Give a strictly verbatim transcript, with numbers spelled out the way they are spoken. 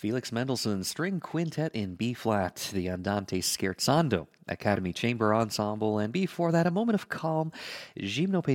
Felix Mendelssohn String Quintet in B-flat, the Andante Scherzando Academy Chamber Ensemble, and before that, a moment of calm, Gymnopédie